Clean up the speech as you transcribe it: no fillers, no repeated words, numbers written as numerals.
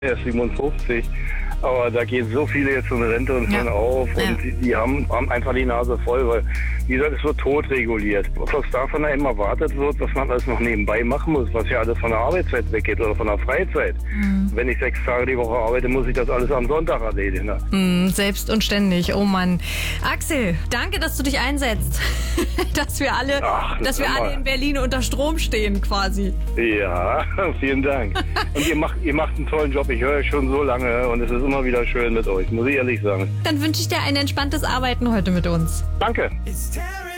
Er ist 57, aber da gehen so viele jetzt in Rente und hören auf und die haben einfach die Nase voll, weil, wie gesagt, es wird totreguliert. Was davon immer erwartet wird, dass man alles noch nebenbei machen muss, was ja alles von der Arbeitszeit weggeht oder von der Freizeit. Wenn ich 6 Tage die Woche arbeite, muss ich das alles am Sonntag erledigen. Ne? Selbst und ständig, oh Mann. Axel, danke, dass du dich einsetzt, dass wir alle in Berlin unter Strom stehen quasi. Ja, vielen Dank. Und ihr macht einen tollen Job. Ich höre euch schon so lange und es ist immer wieder schön mit euch, muss ich ehrlich sagen. Dann wünsche ich dir ein entspanntes Arbeiten heute mit uns. Danke. It's